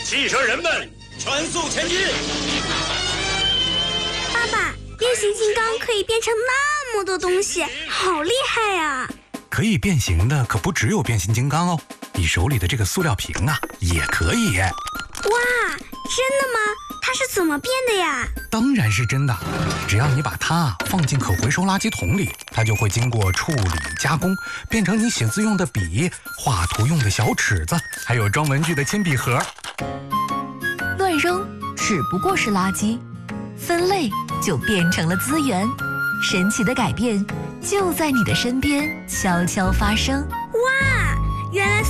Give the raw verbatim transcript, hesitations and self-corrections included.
汽车人们，全速前进！ 爸爸，变形金刚可以变成那么多东西，好厉害呀！ 可以变形的可不只有变形金刚哦，你手里的这个塑料瓶啊，也可以。 哇，真的吗？它是怎么变的呀？ 当然是真的，只要你把它放进可回收垃圾桶里，它就会经过处理加工，变成你写字用的笔、画图用的小尺子，还有装文具的铅笔盒。 乱扔只不过是垃圾，分类就变成了资源。神奇的改变就在你的身边悄悄发生。 哇，原来